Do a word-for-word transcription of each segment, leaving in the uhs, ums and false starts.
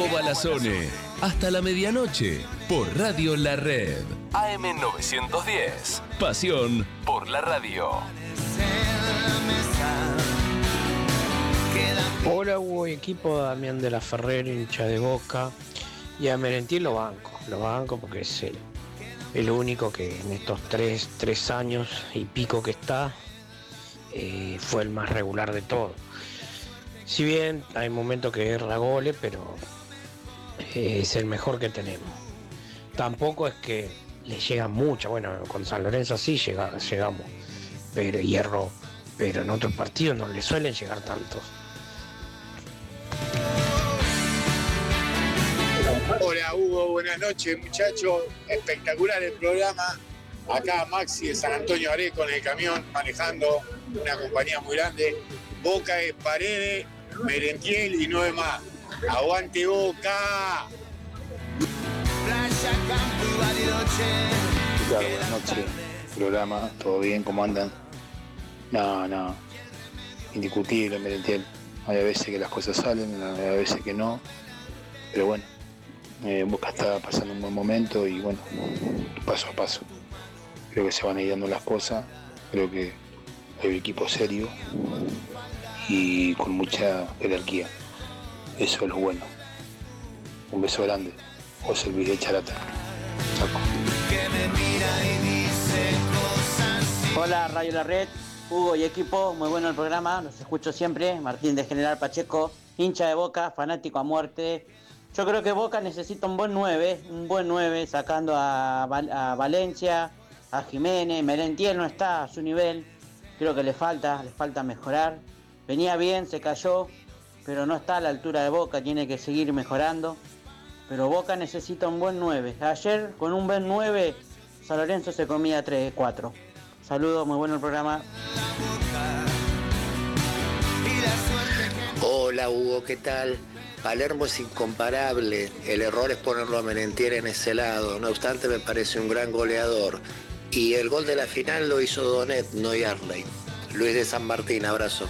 Hugo Balazone, hasta la medianoche, por Radio La Red. A M novecientos diez. Pasión por la radio. Hola Hugo, equipo Damián de la Ferrer, hincha de Boca. Y a Merentiel lo banco, lo banco porque es el, el único que en estos tres, tres años y pico que está, eh, fue el más regular de todos. Si bien hay momentos que erra goles, pero eh, es el mejor que tenemos. Tampoco es que le llega mucho, bueno, con San Lorenzo sí llega, llegamos, pero hierro, pero en otros partidos no le suelen llegar tantos. Hola Hugo, buenas noches muchachos, espectacular el programa. Acá Maxi de San Antonio Areco en el camión manejando una compañía muy grande. Boca es Paredes, Merentiel y nueve más. ¡Aguante Boca! Claro, buenas noches, programa, ¿todo bien? ¿Cómo andan? No, no, indiscutible Merentiel. Hay veces que las cosas salen, hay veces que no, pero bueno. Eh, Boca está pasando un buen momento y bueno, paso a paso. Creo que se van a ir dando las cosas, creo que hay un equipo serio y con mucha jerarquía. Eso es lo bueno. Un beso grande. José Luis de Charata. Chaco. Hola Radio La Red, Hugo y equipo, muy bueno el programa, los escucho siempre. Martín de General Pacheco, hincha de Boca, fanático a muerte. Yo creo que Boca necesita un buen nueve, un buen nueve, sacando a, Val- a Valencia, a Jiménez. Merentiel no está a su nivel, creo que le falta, le falta mejorar. Venía bien, se cayó, pero no está a la altura de Boca, tiene que seguir mejorando. Pero Boca necesita un buen nueve. Ayer con un buen nueve, San Lorenzo se comía tres cuatro. Saludos, muy bueno el programa. Hola Hugo, ¿qué tal? Palermo es incomparable, el error es ponerlo a Merentiel en ese lado, no obstante me parece un gran goleador. Y el gol de la final lo hizo Donet, no Yarley. Luis de San Martín, abrazo.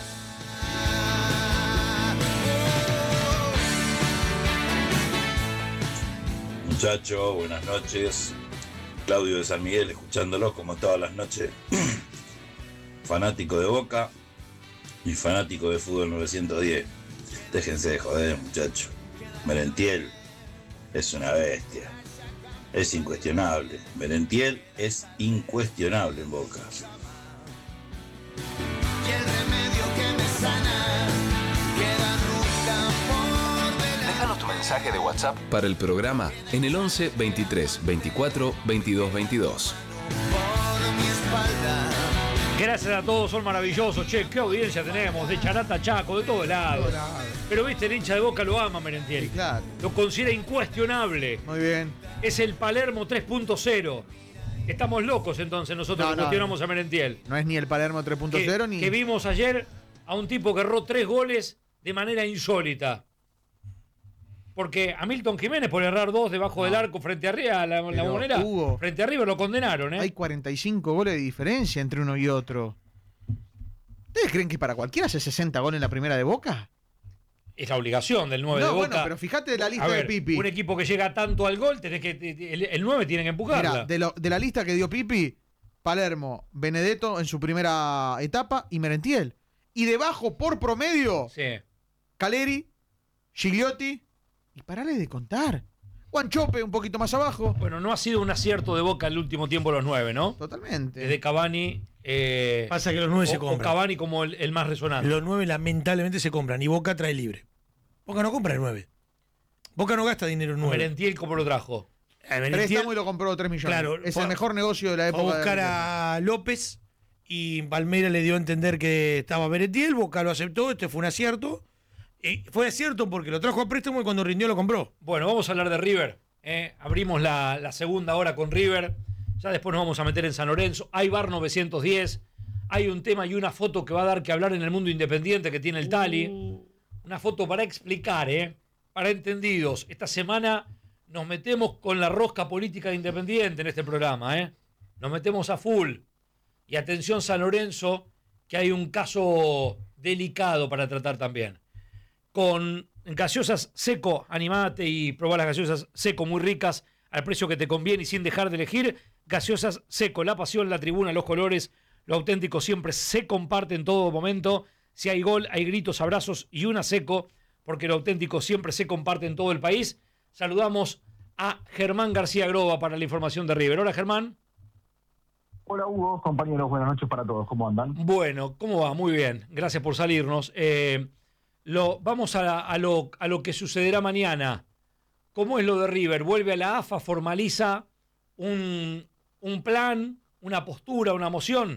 Muchachos, buenas noches. Claudio de San Miguel, escuchándolo como todas las noches. Fanático de Boca y fanático de Fútbol novecientos diez. Déjense de joder, muchachos. Merentiel es una bestia. Es incuestionable. Merentiel es incuestionable en Boca. Déjanos tu mensaje de WhatsApp para el programa en el once veintitrés veinticuatro veintidós veintidós. Gracias a todos, son maravillosos. Che, qué audiencia tenemos, de Charata a Chaco, de todo lado. Pero viste, el hincha de Boca lo ama Merentiel. Sí, claro. Lo considera incuestionable. Muy bien. Es el Palermo tres punto cero. Estamos locos entonces nosotros No, que no. cuestionamos a Merentiel. No es ni el Palermo tres punto cero que, ni... que vimos ayer a un tipo que erró tres goles de manera insólita. Porque a Milton Jiménez por errar dos debajo No. del arco frente a River, la, la Pero, Bombonera, Hugo, frente a River lo condenaron, ¿eh? hay cuarenta y cinco goles de diferencia entre uno y otro. ¿Ustedes creen que para cualquiera hace sesenta goles en la primera de Boca? Es la obligación del nueve No, de Boca. bueno, pero fíjate la lista A ver, de Pipi. un equipo que llega tanto al gol, tenés que el, el nueve tiene que empujarla. Mira, de, lo- de la lista que dio Pipi, Palermo, Benedetto en su primera etapa y Merentiel. Y debajo, por promedio, Sí. Caleri, Gigliotti, y parale de contar. Guanchope un poquito más abajo. Bueno, no ha sido un acierto de Boca el último tiempo los nueve, ¿no? Totalmente. Desde Cavani. Eh, Pasa que los nueve o, se o compran. Cavani como el, el más resonante. Los nueve lamentablemente se compran y Boca trae libre. Boca no compra el nueve. Boca no gasta dinero en nueve. Merentiel, ¿cómo lo trajo? A Merentiel, Préstamo y lo compró tres millones. Claro, es fue- el mejor negocio de la fue a época. buscar de- a López y Palmeira le dio a entender que estaba Merentiel. Boca lo aceptó, este fue un acierto. Y fue acierto porque lo trajo a préstamo y cuando rindió lo compró. Bueno, vamos a hablar de River. ¿eh? Abrimos la, la segunda hora con River. Ya después nos vamos a meter en San Lorenzo. Hay Bar novecientos diez. Hay un tema y una foto que va a dar que hablar en el mundo independiente que tiene el Tali. Uh. Una foto para explicar, ¿eh? Para entendidos. Esta semana nos metemos con la rosca política de Independiente en este programa, ¿eh? Nos metemos a full. Y atención San Lorenzo, que hay un caso delicado para tratar también. Con gaseosas Seco, animate y probá las gaseosas Seco, muy ricas, al precio que te conviene y sin dejar de elegir. Gaseosas Seco, la pasión, la tribuna, los colores, lo auténtico siempre se comparte en todo momento. Si hay gol, hay gritos, abrazos y una Seco, porque lo auténtico siempre se comparte en todo el país. Saludamos a Germán García Groba para la información de River. Hola, Germán. Hola, Hugo, compañeros, buenas noches para todos. ¿Cómo andan? Bueno, ¿cómo va? Muy bien. Gracias por salirnos. Eh, lo, vamos a, a, lo, a lo que sucederá mañana. ¿Cómo es lo de River? Vuelve a la A F A, formaliza un, un plan, una postura, una moción.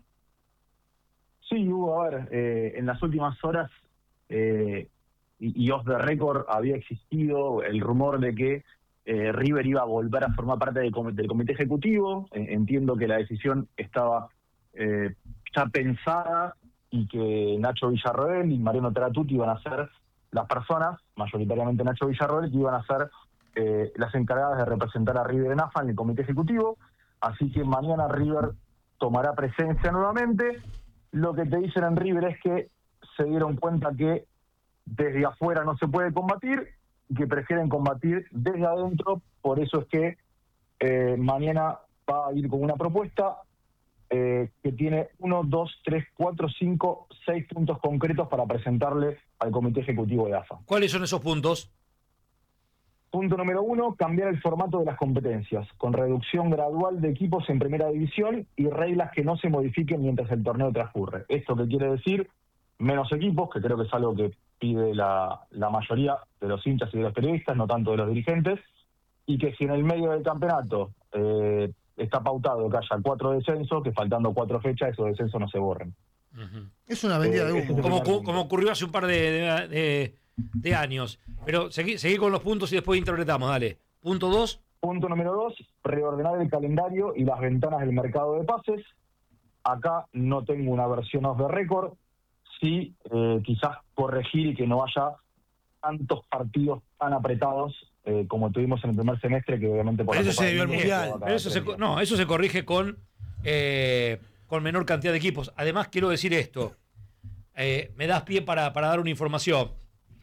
Sí, Hugo, a ver, eh, en las últimas horas, eh, y, y off the record, había existido el rumor de que eh, River iba a volver a formar parte del, com del comité ejecutivo. Eh, entiendo que la decisión estaba eh, ya pensada y que Nacho Villarroel y Mariano Teratuti iban a ser las personas, mayoritariamente Nacho Villarroel, que iban a ser eh, las encargadas de representar a River en A F A en el comité ejecutivo. Así que mañana River tomará presencia nuevamente. Lo que te dicen en River es que se dieron cuenta que desde afuera no se puede combatir y que prefieren combatir desde adentro. Por eso es que eh, mañana va a ir con una propuesta eh, que tiene uno, dos, tres, cuatro, cinco, seis puntos concretos para presentarle al comité ejecutivo de A F A. ¿Cuáles son esos puntos? Punto número uno, cambiar el formato de las competencias, con reducción gradual de equipos en primera división y reglas que no se modifiquen mientras el torneo transcurre. ¿Esto qué quiere decir? Menos equipos, que creo que es algo que pide la, la mayoría de los hinchas y de los periodistas, no tanto de los dirigentes, y que si en el medio del campeonato eh, está pautado que haya cuatro descensos, que faltando cuatro fechas esos descensos no se borren. Uh-huh. Es una vendida eh, de humo. Como, como ocurrió hace un par de... de, de... de años. Pero seguí, seguí con los puntos y después interpretamos, dale. Punto dos. Punto número dos, reordenar el calendario y las ventanas del mercado de pases. Acá no tengo una versión off the record. Sí, eh, quizás corregir y que no haya tantos partidos tan apretados eh, como tuvimos en el primer semestre, que obviamente por eso la se debió al Mundial. Pero eso se, no, eso se corrige con, eh, con menor cantidad de equipos. Además, quiero decir esto. Eh, me das pie para, para dar una información.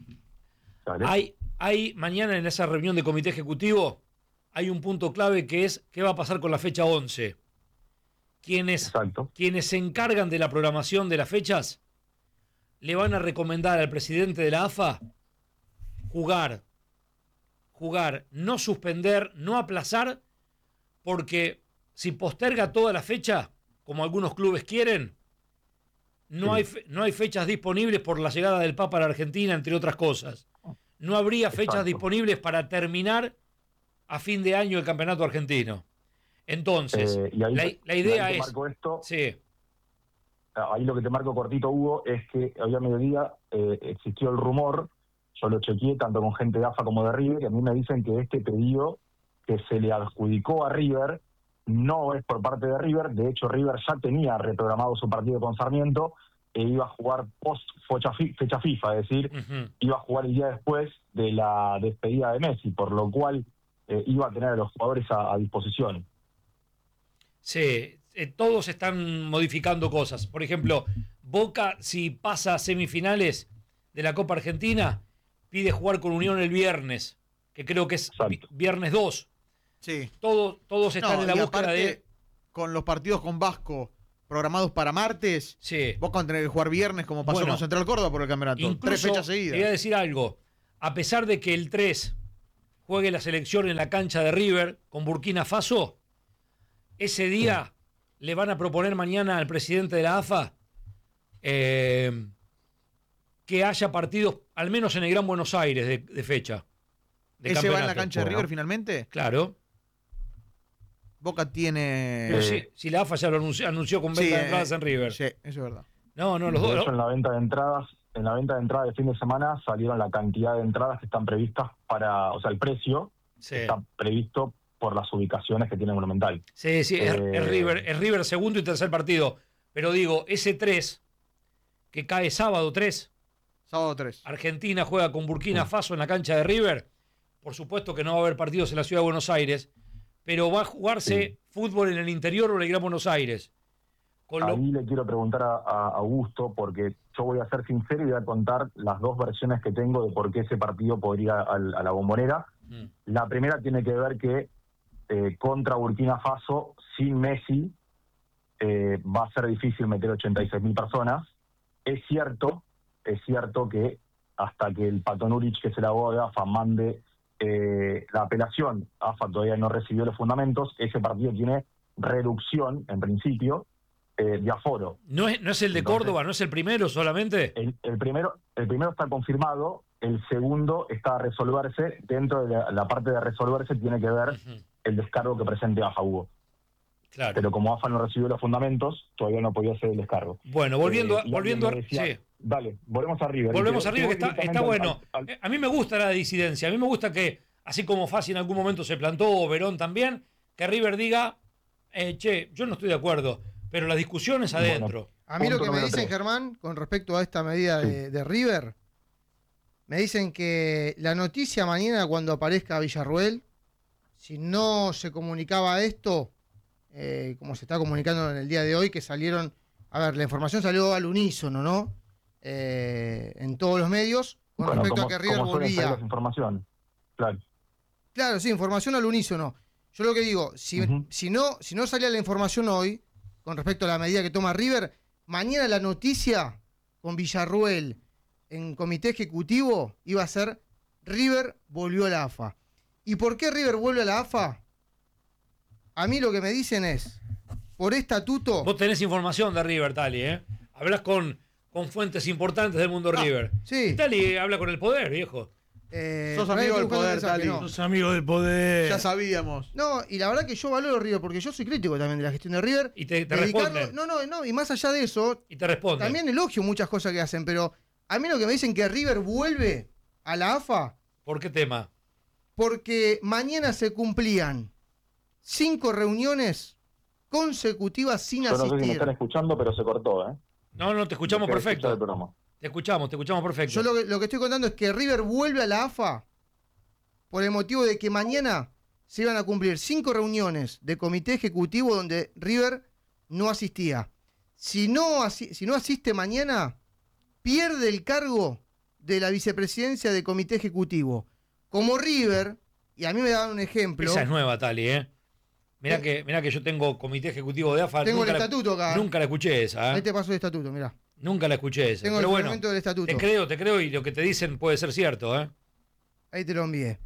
Hay, hay mañana en esa reunión de comité ejecutivo hay un punto clave que es qué va a pasar con la fecha once. Quienes, quienes se encargan de la programación de las fechas le van a recomendar al presidente de la A F A jugar, jugar, no suspender, no aplazar, porque si posterga toda la fecha, como algunos clubes quieren, no, sí. hay, fe, no hay fechas disponibles por la llegada del Papa a la Argentina, entre otras cosas. No habría fechas Exacto. disponibles para terminar a fin de año el campeonato argentino. Entonces, eh, y ahí, la, la idea y ahí es... Marco esto, sí. Ahí lo que te marco cortito, Hugo, es que hoy a mediodía eh, existió el rumor, yo lo chequeé tanto con gente de A F A como de River, y a mí me dicen que este pedido que se le adjudicó a River no es por parte de River. De hecho, River ya tenía reprogramado su partido con Sarmiento e iba a jugar post fecha, fecha FIFA, es decir, uh-huh. iba a jugar el día después de la despedida de Messi, por lo cual eh, iba a tener a los jugadores a, a disposición. Sí, eh, todos están modificando cosas. Por ejemplo, Boca, si pasa a semifinales de la Copa Argentina, pide jugar con Unión el viernes, que creo que es Exacto. viernes dos. Sí. Todo, todos están no, en la búsqueda aparte, de... con los partidos con Vasco programados para martes, sí. Boca van a tener que jugar viernes como pasó bueno, con Central Córdoba por el campeonato. Incluso, tres fechas seguidas. Te voy a decir algo. A pesar de que el tres juegue la selección en la cancha de River con Burkina Faso, ese día sí. le van a proponer mañana al presidente de la A F A eh, que haya partidos, al menos en el Gran Buenos Aires, de, de fecha. De ¿Ese va en la cancha bueno. de River finalmente? Claro. Boca tiene... Pero si, si la A F A ya lo anunció, anunció con venta sí, de entradas eh, en River. Sí, eso es verdad. No, no, los de dos. Hecho, en la venta de entradas, en la venta de entradas de fin de semana salieron la cantidad de entradas que están previstas para, o sea, el precio sí. está previsto por las ubicaciones que tiene Monumental. Sí, sí, eh, es, es River, es River segundo y tercer partido. Pero digo, ese tres, que cae sábado tres. Sábado tres. Argentina juega con Burkina sí. Faso en la cancha de River. Por supuesto que no va a haber partidos en la ciudad de Buenos Aires, pero va a jugarse sí. fútbol en el interior o en el Gran Buenos Aires. Con lo... ahí le quiero preguntar a, a Augusto, porque yo voy a ser sincero y voy a contar las dos versiones que tengo de por qué ese partido podría ir a, a la Bombonera. Mm. La primera tiene que ver que eh, contra Burkina Faso, sin Messi, eh, va a ser difícil meter ochenta y seis mil personas. Es cierto, es cierto que hasta que el Pato Nuric, que es el abogado de A F A, mande eh, la apelación, A F A todavía no recibió los fundamentos, ese partido tiene reducción, en principio, eh, de aforo. ¿No es, no es el de Entonces, Córdoba, no es el primero solamente? El, el, primero, el primero está confirmado, el segundo está a resolverse. Dentro de la, la parte de resolverse tiene que ver uh-huh. el descargo que presente A F A, Hugo. Claro. Pero como A F A no recibió los fundamentos, todavía no podía hacer el descargo. Bueno, volviendo, eh, a, volviendo a... Decía, sí. Dale, volvemos a River. Volvemos a River, que está, está bueno. Al, al... A mí me gusta la disidencia, a mí me gusta que, así como Fassi en algún momento se plantó, o Verón también, que River diga, eh, che, yo no estoy de acuerdo, pero la discusión es adentro. Bueno, a mí lo que me dicen, Germán, con respecto a esta medida sí. de, de River, me dicen que la noticia mañana cuando aparezca Villarruel, si no se comunicaba esto, eh, como se está comunicando en el día de hoy, que salieron, a ver, la información salió al unísono, ¿no? Eh, en todos los medios, con bueno, respecto como, a que River volvía. Información. Claro. Claro, sí, información al unísono. Yo lo que digo, si, uh-huh. si, no, si no salía la información hoy, con respecto a la medida que toma River, mañana la noticia con Villarruel en comité ejecutivo iba a ser River volvió a la A F A. ¿Y por qué River vuelve a la A F A? A mí lo que me dicen es, por estatuto... Vos tenés información de River, Tali, ¿eh? Hablas con, con fuentes importantes del mundo ah, River. Sí. Tali habla con el poder, viejo. Eh, Sos amigo del poder, Tali. No. Sos amigo del poder. Ya sabíamos. No, y la verdad que yo valoro River, porque yo soy crítico también de la gestión de River. Y te, te responden. No, no, no, y más allá de eso... Y te responden. También elogio muchas cosas que hacen, pero a mí lo que me dicen que River vuelve a la A F A... ¿Por qué tema? Porque mañana se cumplían cinco reuniones consecutivas sin Yo no asistir. sé si me están escuchando, pero se cortó, ¿eh? No, no, te escuchamos no perfecto. Te escuchamos, te escuchamos perfecto. Yo lo que, lo que estoy contando es que River vuelve a la A F A por el motivo de que mañana se iban a cumplir cinco reuniones de comité ejecutivo donde River no asistía. Si no, asi- si no asiste mañana, pierde el cargo de la vicepresidencia de comité ejecutivo. Como River, y a mí me dan un ejemplo... Esa es nueva, Tali, ¿eh? Mirá, ¿Eh? que, mirá que yo tengo comité ejecutivo de A F A. Tengo nunca el estatuto la, acá. Nunca la escuché esa, ¿eh? Ahí te paso el estatuto, mirá. Nunca la escuché esa. Tengo Pero el bueno, documento del estatuto. Te creo, te creo, y lo que te dicen puede ser cierto, ¿eh? Ahí te lo envié.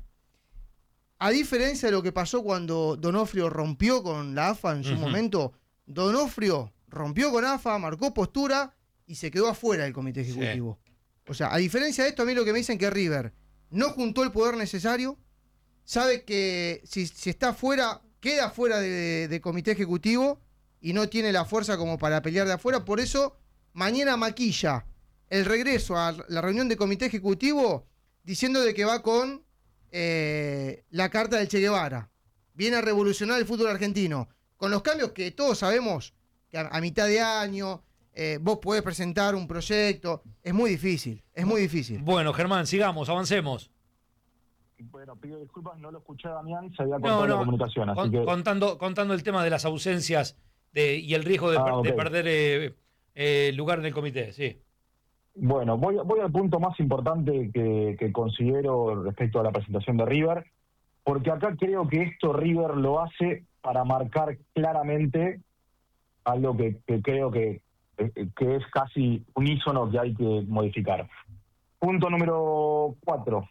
A diferencia de lo que pasó cuando Donofrio rompió con la A F A en su uh-huh. momento, Donofrio rompió con A F A, marcó postura y se quedó afuera del comité ejecutivo. Sí. O sea, a diferencia de esto, a mí lo que me dicen que River no juntó el poder necesario, sabe que si, si está fuera, queda fuera de, de, de comité ejecutivo y no tiene la fuerza como para pelear de afuera, por eso mañana maquilla el regreso a la reunión de comité ejecutivo diciendo de que va con eh, la carta del Che Guevara. Viene a revolucionar el fútbol argentino. Con los cambios que todos sabemos que a, a mitad de año eh, vos podés presentar un proyecto. Es muy difícil, es muy difícil. Bueno, Germán, sigamos, avancemos. Bueno, pido disculpas, no lo escuché a Damián, se había cortado no, no. la comunicación. Así Con, que... contando, contando el tema de las ausencias de, y el riesgo de, ah, per, okay. de perder eh, eh, lugar en el comité, sí. Bueno, voy, voy al punto más importante que, que considero respecto a la presentación de River, porque acá creo que esto River lo hace para marcar claramente algo que, que creo que, que es casi unísono que hay que modificar. Punto número cuatro.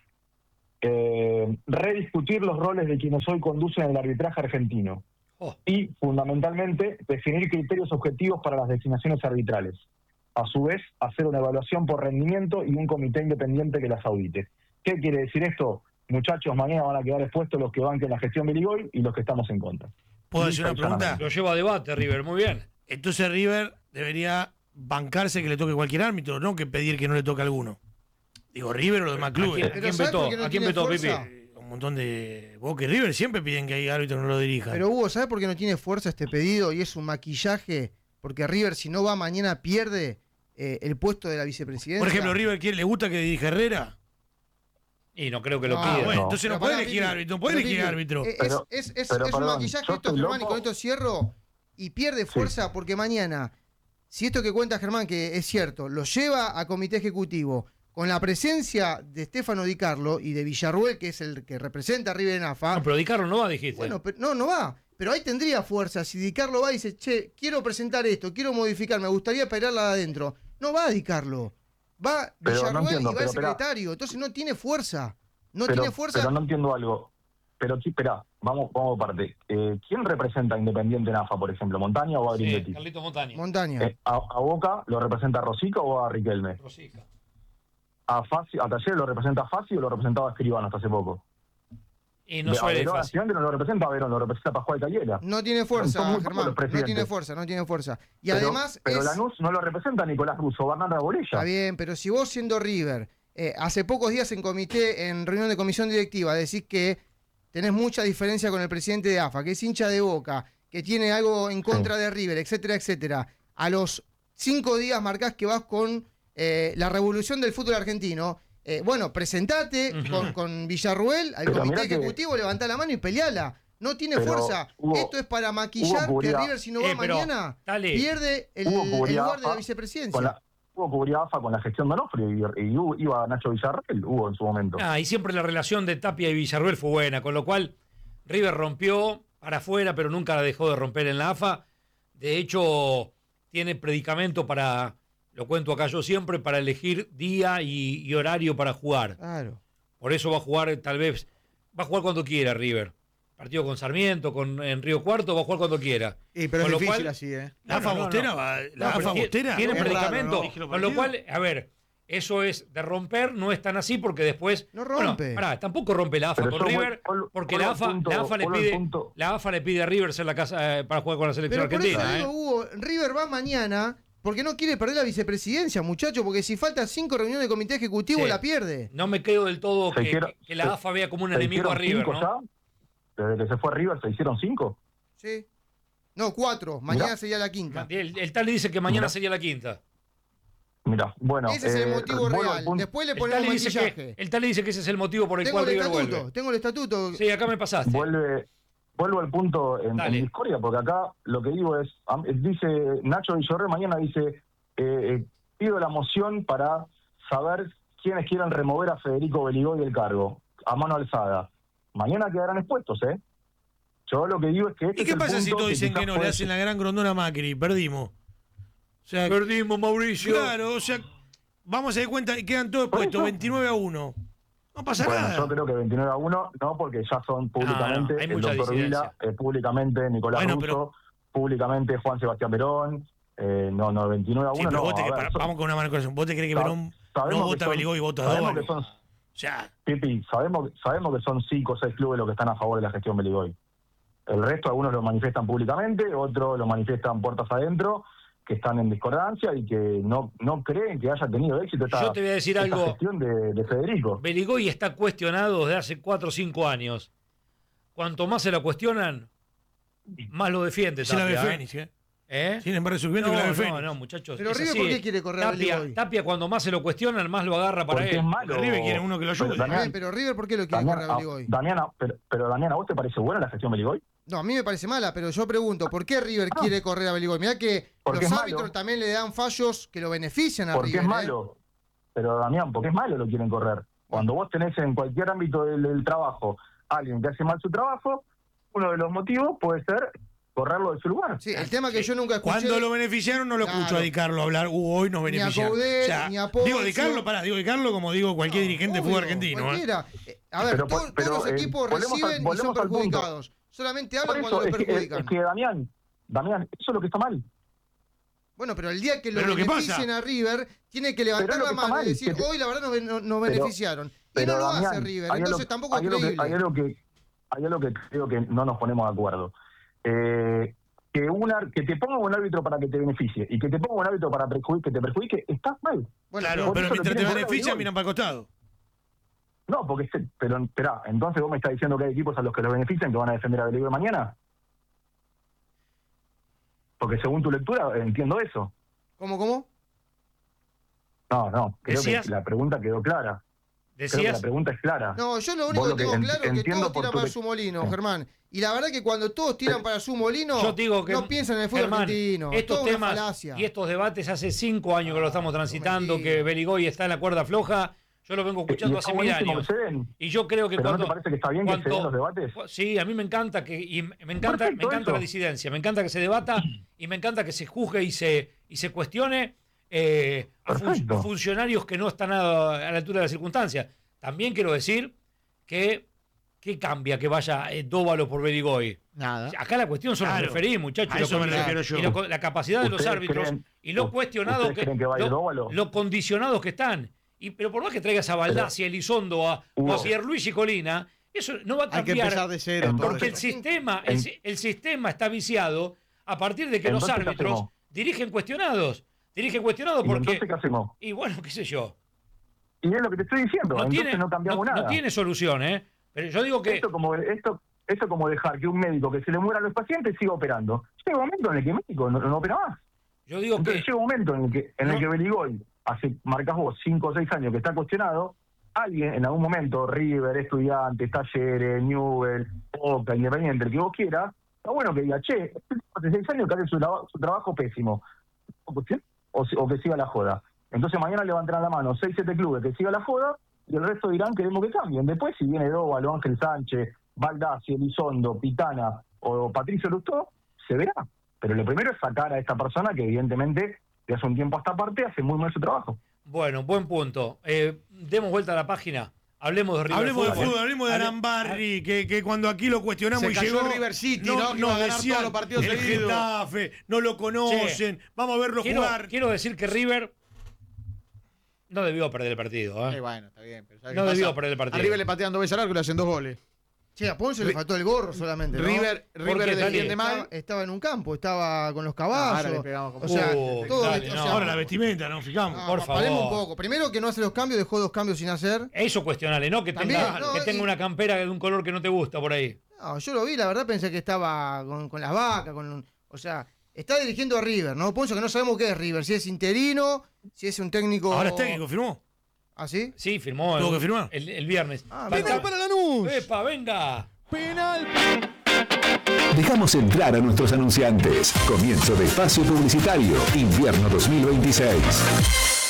Eh, rediscutir los roles de quienes hoy conducen el arbitraje argentino. Oh. Y, fundamentalmente, definir criterios objetivos para las designaciones arbitrales. A su vez, hacer una evaluación por rendimiento y un comité independiente que las audite. ¿Qué quiere decir esto? Muchachos, mañana van a quedar expuestos los que banquen la gestión Biligoy y los que estamos en contra. ¿Puedo decir una pregunta? Lo lleva a debate, River, muy bien. Entonces River debería bancarse que le toque cualquier árbitro, no que pedir que no le toque a alguno. Digo, River o los demás clubes. ¿A quién vetó? ¿A quién vetó, Pipi? Un montón de... Boca y River siempre piden que hay árbitros que no lo dirijan. Pero Hugo, ¿sabes por qué no tiene fuerza este pedido? Y es un maquillaje, porque River si no va mañana pierde eh, el puesto de la vicepresidencia. Por ejemplo, River, ¿quién le gusta que dirija Herrera? Y no creo que lo Ah, pida. Bueno, no. entonces no Pero puede pará, elegir Pipi, árbitro, no puede pero, elegir Pipi, árbitro. Es, Pero- es, es, pero, es un perdón, maquillaje yo esto, estoy Germán, y loco. con esto cierro. Y pierde fuerza Sí. porque mañana si esto que cuenta Germán, que es cierto, lo lleva a comité ejecutivo, con la presencia de Stefano Di Carlo y de Villarruel, que es el que representa a River en AFA. No, pero Di Carlo no va, dijiste. Bueno, pero, no, no va. Pero ahí tendría fuerza. Si Di Carlo va y dice, che, quiero presentar esto, quiero modificar, me gustaría pelearla de adentro. No va Di Carlo. Va Pero no Villarruel entiendo, y va pero el secretario. Entonces no tiene fuerza. No pero, tiene fuerza. Pero no entiendo algo. Pero sí, espera, vamos, vamos por parte. Eh, ¿Quién representa a Independiente en AFA, por ejemplo? ¿Montaña o a Grindetti? Sí, Carlito Montaña. Montaña. Eh, a, ¿A Boca lo representa a Rosica o a Riquelme? Rosica. ¿A Faci, a Talleres lo representa a Faci o lo representaba a Escribano hasta hace poco? Y no De- suele a Verón, fácil. no lo representa a Verón, lo representa a Pascual Cayera. No tiene Son fuerza, muy pocos Germán. los No presidentes. tiene fuerza, no tiene fuerza. Y Pero- además Pero es... Lanús no lo representa a Nicolás Russo, Bernardo Borella. Está bien, pero si vos siendo River, eh, hace pocos días en comité, en reunión de comisión directiva, decís que tenés mucha diferencia con el presidente de AFA, que es hincha de Boca, que tiene algo en contra de River, etcétera, etcétera. A los cinco días marcás que vas con eh, la revolución del fútbol argentino. Eh, bueno, presentate Ujú. con, con Villarruel al Pero comité mirá que- ejecutivo, levantá la mano y peleala. No tiene Pero fuerza. hubo- Esto es para maquillar hubo que cubría- River, si no va Eh, pero, mañana, dale. pierde el, Hubo el cubría lugar de la AFA vicepresidencia. Con la, hubo cubría AFA con la gestión de Onofre y, y hubo- iba Nacho Villarreal, hubo en su momento. Ah, y siempre la relación de Tapia y Villarruel fue buena, con lo cual River rompió para afuera, pero nunca la dejó de romper en la AFA. De hecho, tiene predicamento para, lo cuento acá yo siempre, para elegir día y, y horario para jugar. Claro. Por eso va a jugar, tal vez, va a jugar cuando quiera River. Partido con Sarmiento, con en Río Cuarto, va a jugar cuando quiera. Y pero Con es lo difícil cual- así, ¿eh? La AFA No, no, no, Bostera no. va. No, La pero AFA tiene- Bostera. Tiene Es raro, predicamento. ¿no? Con lo cual, a ver, eso es de romper, no es tan así porque después. No Bueno, rompe. pará, tampoco rompe la AFA Pero con yo River, vuel- vuel- porque vuelvo la al AFA, punto- la AFA le vuelvo al pide, punto. la AFA le pide a River ser la casa eh, para jugar con la selección Pero por eso argentina. digo, ¿eh? Hugo, River va mañana porque no quiere perder la vicepresidencia, muchacho, porque si faltan cinco reuniones de comité ejecutivo Sí. la pierde. No me quedo del todo Se que, hicieron- que la se- AFA vea como un ¿Se enemigo a hicieron River, cinco ¿no? ya? Desde que se fue River se hicieron cinco. Sí. No, cuatro. Mañana Mirá. sería la quinta. El, el Tali dice que mañana Mirá. sería la quinta. Mira, bueno. Ese es el eh, motivo vuelvo al real. punto- Después le El ponemos Tali, dice maquillaje. que, el Tali dice que ese es el motivo por el Tengo cual el River estatuto, vuelve. tengo el estatuto. Sí, acá me pasaste. Vuelve, vuelvo al punto en, Dale. en discordia, porque acá lo que digo es, am- dice Nacho Villarreal mañana dice, eh, eh, pido la moción para saber quiénes quieran remover a Federico Beligoy del cargo, a mano alzada. Mañana quedarán expuestos, ¿eh? Yo lo que digo es que... este ¿Y es qué el pasa si punto todos dicen quizás que no? Le puede hacen ser- la gran grondona a Macri. Perdimos. O sea, Perdimos, Mauricio. claro, o sea, vamos a dar cuenta y quedan todos Por puestos eso. veintinueve a uno. No pasa Bueno, nada. yo creo que veintinueve a uno, no, porque ya son públicamente No, no, hay el mucha doctor disidencia. Vila, eh, públicamente Nicolás Bueno, Russo, pero- públicamente Juan Sebastián Perón, eh, no, no, veintinueve a uno Sí, pero no. vos te, a ver, para- son- vamos con una mano en el corazón. ¿Vos te crees que Sab- Perón sabemos no que vota a son- Beligoy y vota a sabemos Dóvalo? que son, O sea, Pipi, sabemos, sabemos que son cinco o seis clubes los que están a favor de la gestión Beligoy. El resto, algunos lo manifiestan públicamente, otros lo manifiestan puertas adentro, que están en discordancia y que no, no creen que haya tenido éxito esta, Yo te voy a decir esta algo. gestión de, de Federico. Beligoy está cuestionado desde hace cuatro o cinco años. Cuanto más se lo cuestionan, más lo defiende. se la ve Tapia, ¿eh? Fénix, ¿eh? ¿Eh? Sin embargo, subiendo que la ve No, Fénix. no, no, muchachos. Pero es River, así. ¿por qué quiere correr a Tapia, Beligoy? Tapia, cuando más se lo cuestionan, más lo agarra para Porque él. es malo. River quiere uno que lo ayude. Pero, Está bien, Damián, pero River, ¿por qué lo quiere Damián, correr a a- Beligoy? Damiana, pero, pero Damiana, ¿a vos te parece buena la gestión Beligoy? No, a mí me parece mala, pero yo pregunto, ¿por qué River No. quiere correr a Beligoy? Mirá que Porque los es malo. árbitros también le dan fallos que lo benefician a Porque River. es ¿eh? malo. Pero Damián, porque es malo lo quieren correr. Cuando vos tenés en cualquier ámbito del, del trabajo alguien que hace mal su trabajo, uno de los motivos puede ser correrlo de su lugar. Sí, el tema que yo nunca escuché. Cuando lo beneficiaron no lo Claro. escucho a Di Carlo hablar, uh, hoy nos Ni a beneficiaron. Coudet, O sea, ni a digo Poncio. Di Carlo, pará, digo Di Carlo como digo cualquier dirigente de fútbol Obvio, argentino. ¿eh? cualquiera. Eh, A ver, Pero, to- pero, todos los eh, equipos volvemos al- reciben y son volvemos al punto. perjudicados. Solamente Por hablan eso, cuando es los que, perjudican. es que Damián, Damián, eso es lo que está mal. Bueno, pero el día que lo Pero lo que beneficien pasa- a River, tiene que levantar Pero es lo la que está mano mal, y decir, que te- hoy la verdad nos, nos- nos Pero- beneficiaron. Y Pero no lo Damián, hace River, hay entonces algo- tampoco es hay algo que- creíble. Hay algo que, hay algo que creo que no nos ponemos de acuerdo. Eh, que, una, que te ponga un árbitro para que te beneficie y que te ponga un árbitro para perjudic- que te perjudique, estás mal. Bueno, Claro, Por pero eso lo mientras te tienen que benefician, correr a miran para el costado. No, porque, se- pero espera, entonces vos me estás diciendo que hay equipos a los que los benefician que van a defender a Beligoy mañana. Porque según tu lectura entiendo eso. ¿Cómo, cómo? No, no, creo ¿Decías? que la pregunta quedó clara. Creo que la pregunta es clara. No, yo lo único Vos que tengo en- claro es que entiendo todos por tiran tu para le- su molino, Germán. Y la verdad que cuando todos tiran para su molino, Yo digo que no piensan en el fútbol Germán, argentino. estos Toda una temas falacia. y estos debates hace cinco años que lo estamos transitando, que Beligoy está en la cuerda floja. Yo lo vengo escuchando Y hace está mil buenísimo años. que se den. Y yo creo que ¿Pero cuando. no te parece que está bien que se den los debates? Sí, a mí me encanta que. Y me encanta, Perfecto, me encanta eso. la disidencia, me encanta que se debata y me encanta que se juzgue y se, y se cuestione eh, a, fun- a funcionarios que no están a, a la altura de las circunstancias. También quiero decir que. ¿Qué cambia que vaya eh, Dóvalo por Beligoy? Nada. Acá la cuestión son Claro. los referís, muchachos. A y lo eso me con- refiero yo. y lo con- la capacidad de los ¿Ustedes árbitros creen- y lo u- cuestionados ustedes que. creen que vaya lo, Dóvalo? lo condicionados que están. Y, pero por más que traigas a Baldassi, a Elizondo, a, o a Hugo. Pierluigi Colina, eso no va a Hay que cambiar. empezar de cero. Porque todo el eso. sistema, el, En- si- el sistema está viciado a partir de que los Entonces, ¿qué árbitros hacemos? dirigen cuestionados. Dirigen cuestionados ¿Y porque. entonces qué hacemos? Y bueno, qué sé yo. Y es lo que te estoy diciendo. No entonces tiene, no cambiamos no- nada. no tiene solución, ¿eh? Pero yo digo que. Esto como, esto, esto como dejar que un médico que se le muera a los pacientes siga operando. Llega un momento en el que el médico no, no opera más. Yo digo Entonces que. llega un momento en el que, en el No. que Beligoy, hace, marcas vos, cinco o seis años que está cuestionado, alguien en algún momento, River, Estudiantes, Talleres, Newell, Boca, Independiente, el que vos quieras, está bueno que diga, che, este tipo hace seis años que hace su, traba- su trabajo pésimo. O, si- o que siga la joda. Entonces mañana levantarán la mano seis, siete clubes que siga la joda y el resto dirán queremos que cambien. Después, si viene Dóvalo, Ángel Sánchez, Baldassi, Elizondo, Pitana o Patricio Lustó, se verá. Pero lo primero es sacar a esta persona que evidentemente de hace un tiempo a esta parte hace muy mal su trabajo. Bueno, buen punto. Eh, demos vuelta a la página. Hablemos de River. Hablemos de Fútbol. fútbol, hablemos de Hable- Arambarri, que, que cuando aquí lo cuestionamos Se y cayó llegó. River City, ¿no? Que iba a ganar decían, todos los partidos el seguidos. Getafe, no lo conocen, vamos a verlo quiero, jugar. quiero decir que River no debió perder el partido. ¿eh? Eh, bueno, está bien. Pero ¿sabes No qué debió pasa? perder el partido. A River le patean dos veces al arco y le hacen dos goles. Che, a Ponce le Ri- faltó el gorro solamente. ¿no? River, River qué, Dani? defiende mal. Estaba, estaba en un campo, estaba con los Ahora le caballos. pegamos con- o sea, Uh, todo. dale, o no. sea, Ahora la vestimenta, nos fijamos. no, por pa- favor. paremos un poco. Primero que no hace los cambios, dejó dos cambios sin hacer. Eso cuestionable, ¿no? Que También, tenga, no, que tenga y- una campera de un color que no te gusta por ahí. No, yo lo vi, la verdad pensé que estaba con, con las vacas, con, o sea, está dirigiendo a River, ¿no? Ponce que no sabemos qué es River, si es interino, si es un técnico. Ahora es técnico, ¿firmó? ¿Ah, sí? Sí, firmó Tuvo el, que firmar. el, el viernes. Ah, Falta- penal para Lanús. ¡Epa, venga! Penal. Dejamos entrar a nuestros anunciantes. Comienzo de espacio publicitario. Invierno dos mil veintiséis.